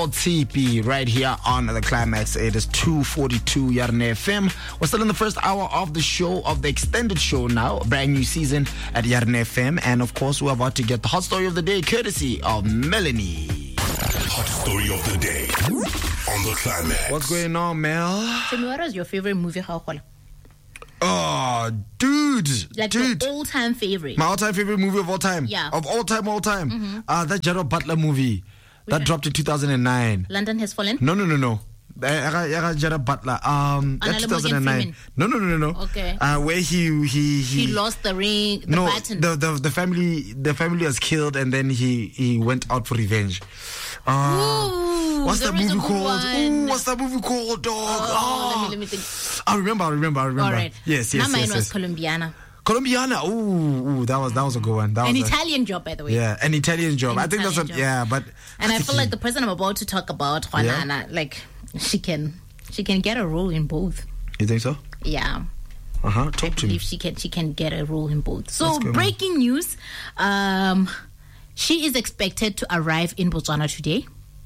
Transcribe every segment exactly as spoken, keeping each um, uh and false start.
T P right here on the Climax. It is two forty-two Yarne F M. We're still in the first hour of the show, of the extended show now, a brand new season at Yarne F M. And of course, we're about to get the hot story of the day, courtesy of Melanie. Hot story of the day on the Climax. What's going on, Mel? Tell me, what was your favorite movie? Oh, dude. Like dude. your all-time favorite. My all-time favorite movie of all time. Yeah. Of all time, all time. Mm-hmm. Uh, that Gerard Butler movie. Which that one? Dropped in two thousand nine. London Has Fallen? No, no, no, no. Uh, Gerard Butler. Um, that two thousand nine. No, no, no, no, no. Okay. Uh, where he he he, he lost the ring. The no, baton. the the the family the family was killed, and then he he went out for revenge. Uh, Ooh, what's that movie called? Ooh, what's that movie called, dog? Oh, oh. let me let me think. I remember. I remember. I remember. All right. Yes, yes, now yes. mine was yes. Colombiana. Colombiana. Ooh, ooh, that was that was a good one. That An was Italian a, job, by the way. Yeah, an Italian job. An I think Italian that's what. job. Yeah, but and I, I think feel he, like the person I'm about to talk about, Juana, Yeah? like she can she can get a role in both. You think so? Yeah. Uh huh. I Talk to me. believe she can she can get a role in both. So go, breaking news, um, she is expected to arrive in Botswana today.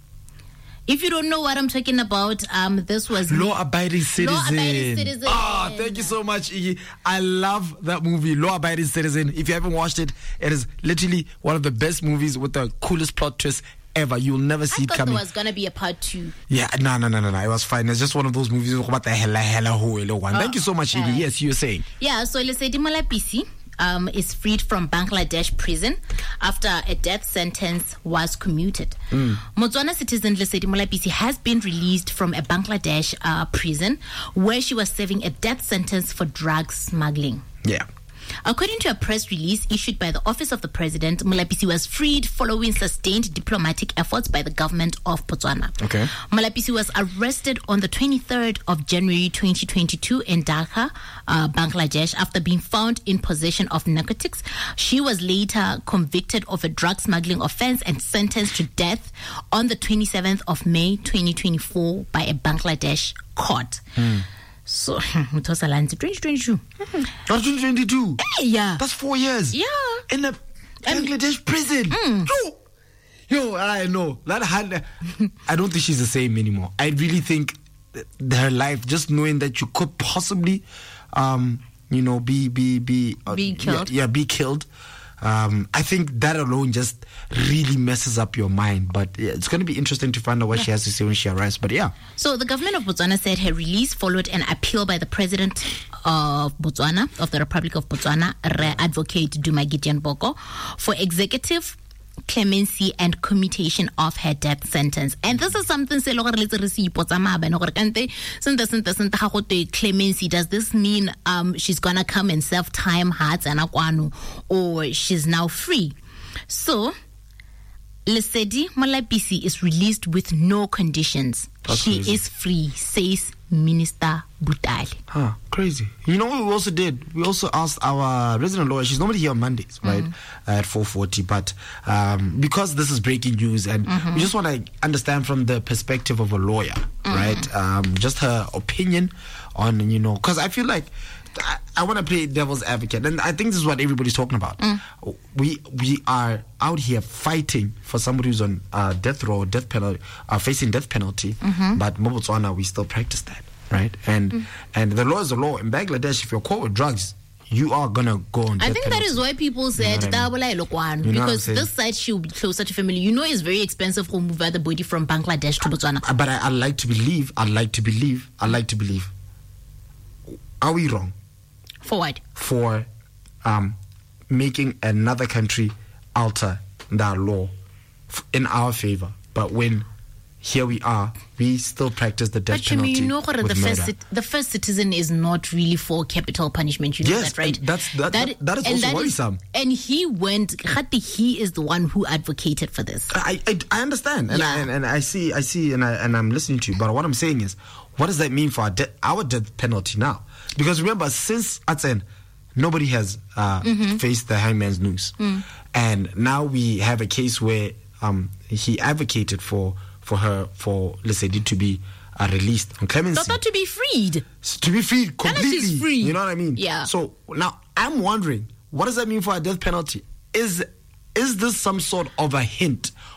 If you don't know what I'm talking about, um, this was Law-abiding citizen. Law-abiding citizen. Ah, thank you so much, Iggy. I love that movie, Law-abiding citizen. If you haven't watched it, it is literally one of the best movies with the coolest plot twist ever. You'll never see I it thought coming. there was gonna be a part two. Yeah, no, no, no, no, no. It was fine. It's just one of those movies. What the hell, hell, one. Thank you so much, Iggy. uh, Yes, you were saying. Yeah, so Lesedi Molapisi um, is freed from Bangladesh prison after a death sentence was commuted. Mm. Motswana citizen Lesedi Molapisi has been released from a Bangladesh uh, prison where she was serving a death sentence for drug smuggling. Yeah. According to a press release issued by the Office of the President, Molapisi was freed following sustained diplomatic efforts by the government of Botswana. Okay. Molapisi was arrested on the twenty-third of January twenty twenty-two in Dhaka, uh, Bangladesh, after being found in possession of narcotics. She was later convicted of a drug smuggling offense and sentenced to death on the twenty-seventh of May twenty twenty-four by a Bangladesh court. Mm. So, it was twenty twenty-two. That's twenty twenty-two. Hey, yeah. That's four years. Yeah. In a Bangladesh prison. Mm. Yo, yo, I know. That had, I don't think she's the same anymore. I really think that her life, just knowing that you could possibly, um, you know, be be be uh, be killed. Yeah, yeah, be killed. Um, I think that alone just really messes up your mind. But yeah, it's going to be interesting to find out what yeah. she has to say when she arrives. But yeah. So the government of Botswana said her release followed an appeal by the president of Botswana, of the Republic of Botswana, Re Advocate Duma Gideon Boko, for executive clemency and commutation of her death sentence. And this is something se lo gore le tsere se ipotsa maaba no gore kante sente sente sente ga go te clemency. Does this mean um she's gonna come and serve time ha tsena kwano, or she's now free? So Lesedi Molapisi is released with no conditions. That's she crazy. is free, says Minister Butali. Huh, crazy. You know what we also did? We also asked our resident lawyer, she's normally here on Mondays, right? Mm-hmm. At four forty, but um, because this is breaking news and mm-hmm. we just want to understand from the perspective of a lawyer, mm-hmm. right? Um, just her opinion on, you know, because I feel like I, I want to play devil's advocate, and I think this is what everybody's talking about. Mm. We we are out here fighting for somebody who's on uh, death row, death penalty, uh, facing death penalty, mm-hmm. but in Botswana we still practice that, right? And mm. and the law is the law. In Bangladesh, if you're caught with drugs, you are gonna go on death I think penalty. that is why people said you know I mean? you know because this side should be closer to family. You know, it's very expensive to move the body from Bangladesh to Botswana. But I, I like to believe. I like to believe. I like to believe. Are we wrong? For what? For um, making another country alter that law f- in our favor. But when here we are, we still practice the death but penalty. But you know, with the first, murder. the first citizen is not really for capital punishment. You know yes, that, right? And that's, that, that, that is and also that worrisome. Is, and he went, he is the one who advocated for this. I I, I understand. And, yeah. I, and, and I see, I see, and, I, and I'm listening to you. But what I'm saying is, what does that mean for our, de- our death penalty now? Because remember, since Atsen, nobody has uh, mm-hmm. faced the hangman's noose. Mm. And now we have a case where um, he advocated for for her, for Lesedi to be uh, released on clemency. Not to be freed. To be freed completely. She's free. You know what I mean? Yeah. So now I'm wondering, what does that mean for a death penalty? Is is this some sort of a hint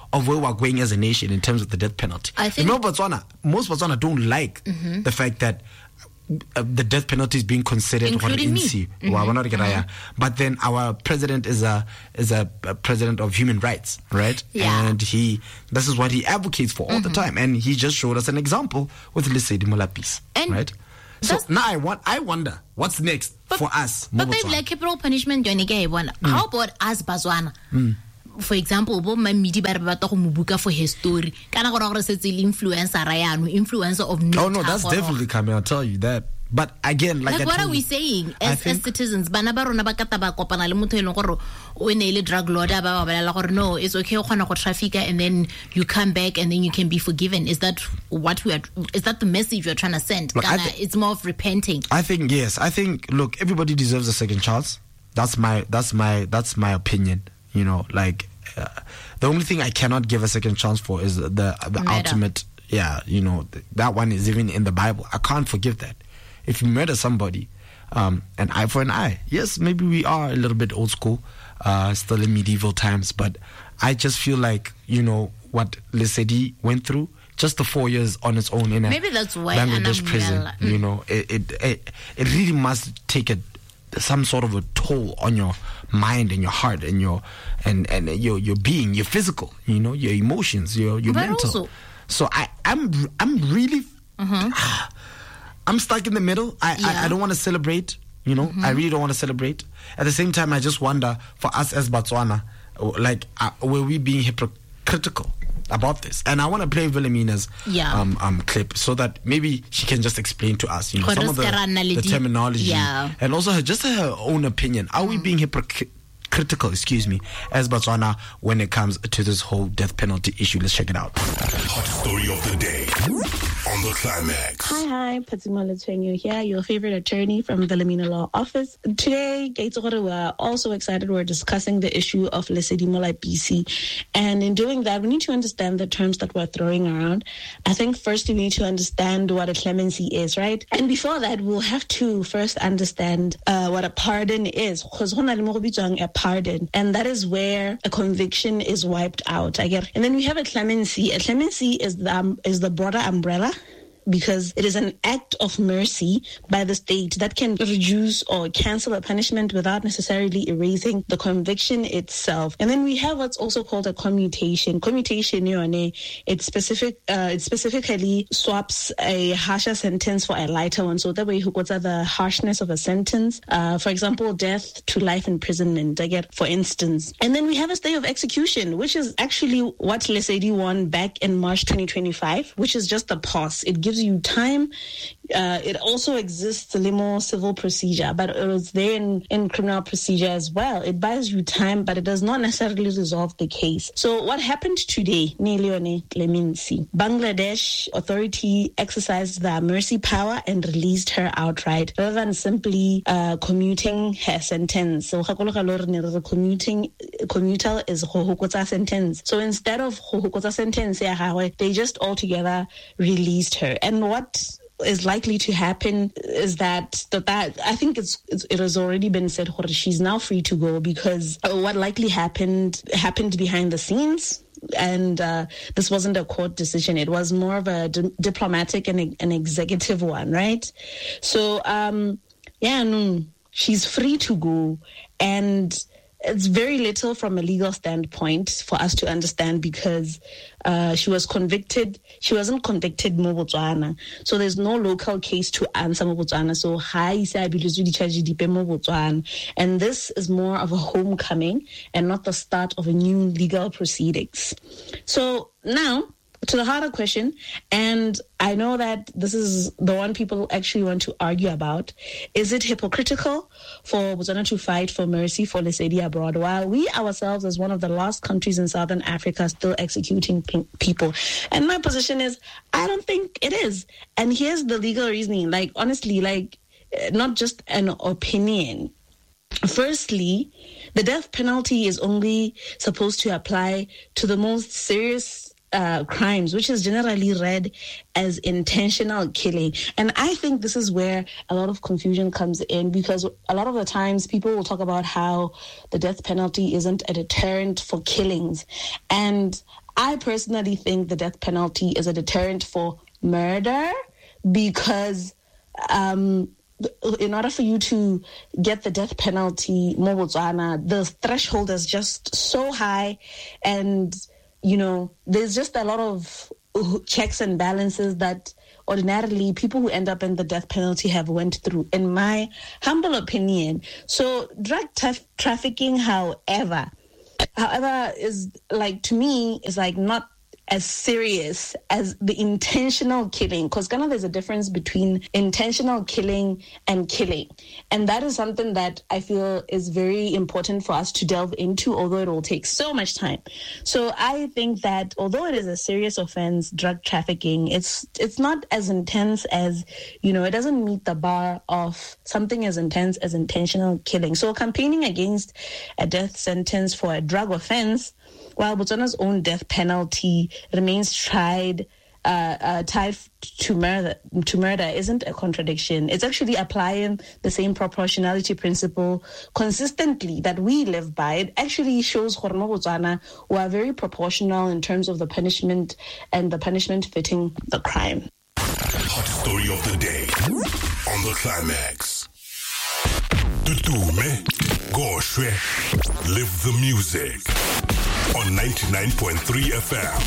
of where we're going as a nation in terms of the death penalty. I think, you know, Botswana, most Botswana don't like mm-hmm. the fact that uh, the death penalty is being considered, including me. Mm-hmm. Mm-hmm. But then our president is a is a, a president of human rights, right? Yeah. And he this is what he advocates for all mm-hmm. the time, and he just showed us an example with Lesedi Molapisi, right? So now I want I wonder what's next but, for us. But they like capital punishment. Mm. How about us, Botswana? Mm. For example, bo mamidi ba re ba to mo buka for history. Kana go re setse influencer rayano, influencer of no. Oh no, that's definitely coming. I'll tell you that. But again, like, like what are we saying as, as citizens? Bana ba rona ba ka taba kopana le motho e leng gore o ne le drug lord ba ba bolela gore no, it's okay o khona go traffic and then you come back and then you can be forgiven. Is that what we are? Is that the message we are trying to send? Look, Kana, th- it's more of repenting. I think yes. I think look, everybody deserves a second chance. That's my that's my that's my opinion. You know, like uh, the only thing I cannot give a second chance for is the the Murder. ultimate. Yeah, you know, th- that one is even in the Bible. I can't forgive that. If you murder somebody, um, an eye for an eye. Yes, maybe we are a little bit old school, uh, still in medieval times, but I just feel like, you know, what Lesedi went through, just the four years on its own in a maybe that's why Bangladesh prison, mm. you know, it, it it it really must take a some sort of a toll on your mind and your heart and your and and your your being, your physical, you know, your emotions, your your but mental. Also, so I I'm I'm really. Mm-hmm. I'm stuck in the middle. I, yeah. I, I don't want to celebrate, you know. Mm-hmm. I really don't want to celebrate. At the same time, I just wonder, for us as Botswana, like, uh, were we being hypocritical about this? And I want to play Wilhelmina's yeah. um, um, clip so that maybe she can just explain to us, you know, some of the, the terminology yeah. and also her, just her own opinion. Are mm. we being hypocritical? Critical, excuse me, as Botswana when it comes to this whole death penalty issue? Let's check it out. Hot story of the day on the Climax. Hi, hi, Patsima Letwenyo here, your favorite attorney from Wilhelmina Law Office. Today, we're also excited. We're discussing the issue of Lesedi Molapisi, and in doing that, we need to understand the terms that we're throwing around. I think first we need to understand what a clemency is, right? And before that, we'll have to first understand uh, what a pardon is, because a pardon, and that is where a conviction is wiped out. I get, and then we have a clemency. A clemency is the um, is the broader umbrella, because it is an act of mercy by the state that can reduce or cancel a punishment without necessarily erasing the conviction itself. And then we have what's also called a commutation. Commutation, you know, it specific, uh, it specifically swaps a harsher sentence for a lighter one. So that way, what's the harshness of a sentence? Uh, for example, death to life imprisonment, I get, for instance. And then we have a stay of execution, which is actually what Lesedi won back in March twenty twenty-five, which is just a pause. It gives you time. Uh, it also exists in more civil procedure, but it was there in, in criminal procedure as well. It buys you time, but it does not necessarily resolve the case. So what happened today, Neleone Clemency? Bangladesh authority exercised their mercy power and released her outright, rather than simply uh, commuting her sentence. So commuting commutal is hohokota sentence. So instead of hohokota sentence, they just altogether released her. And what is likely to happen is that, that, that I think it's, it's it has already been said, she's now free to go, because what likely happened happened behind the scenes. And uh, this wasn't a court decision. It was more of a di- diplomatic and an executive one, right? So, um, yeah, no, she's free to go. And it's very little from a legal standpoint for us to understand, because uh, she was convicted. She wasn't convicted in Botswana. So there's no local case to answer Botswana. So hi, and this is more of a homecoming and not the start of a new legal proceedings. So now, to the harder question, and I know that this is the one people actually want to argue about, is it hypocritical for Botswana to fight for mercy for Lesedi abroad, while we ourselves, as one of the last countries in Southern Africa, are still executing pe- people? And my position is, I don't think it is. And here's the legal reasoning. Like, honestly, like, not just an opinion. Firstly, the death penalty is only supposed to apply to the most serious Uh, crimes, which is generally read as intentional killing. And I think this is where a lot of confusion comes in, because a lot of the times people will talk about how the death penalty isn't a deterrent for killings. And I personally think the death penalty is a deterrent for murder because um, in order for you to get the death penalty, mo Botswana, the threshold is just so high, and you know there's just a lot of checks and balances that ordinarily people who end up in the death penalty have went through, in my humble opinion. So drug tra- trafficking, however, however, is like, to me, is like not as serious as the intentional killing, because kind of there's a difference between intentional killing and killing. And that is something that I feel is very important for us to delve into, although it will take so much time. So I think that although it is a serious offense, drug trafficking, it's it's not as intense as, you know, it doesn't meet the bar of something as intense as intentional killing. So campaigning against a death sentence for a drug offense, while Botswana's own death penalty remains tried, uh, uh, tied to murder, to murder, isn't a contradiction. It's actually applying the same proportionality principle consistently that we live by. It actually shows Hormo Botswana who are very proportional in terms of the punishment and the punishment fitting the crime. Hot story of the day on the Climax. Tutume, Goshwe, live the music on ninety-nine point three F M.